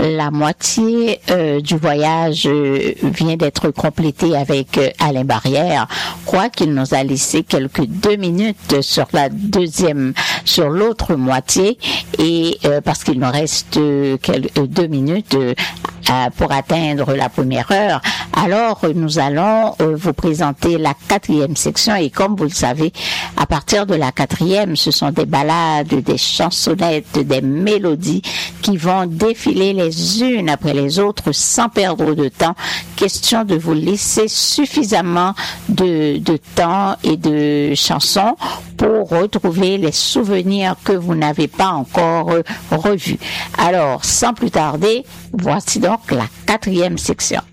La moitié du voyage vient d'être complétée avec Alain Barrière. Quoiqu'il nous a laissé quelques 2 minutes sur l'autre moitié, et parce qu'il nous reste 2 minutes pour atteindre la première heure. Alors, nous allons vous présenter la 4e section, et comme vous le savez, à partir de la 4e, ce sont des ballades, des chansonnettes, des mélodies qui vont défiler les unes après les autres sans perdre de temps. Question de vous laisser suffisamment de temps et de chansons pour retrouver les souvenirs que vous n'avez pas encore revus. Alors, sans plus tarder, voici donc la 4e section.